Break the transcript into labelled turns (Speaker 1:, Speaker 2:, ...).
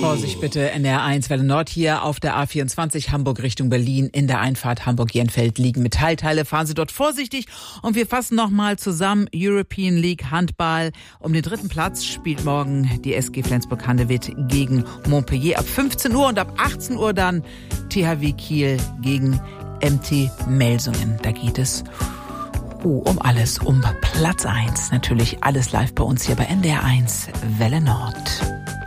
Speaker 1: Vorsicht bitte, NDR1 Welle Nord hier auf der A24 Hamburg Richtung Berlin. In der Einfahrt Hamburg-Jenfeld liegen Metallteile. Fahren Sie dort vorsichtig. Und wir fassen nochmal zusammen. European League Handball. Um den 3. Platz spielt morgen die SG Flensburg-Handewitt gegen Montpellier ab 15 Uhr und ab 18 Uhr dann THW Kiel gegen MT Melsungen. Da geht es um alles, um Platz 1. Natürlich alles live bei uns hier bei NDR1 Welle Nord.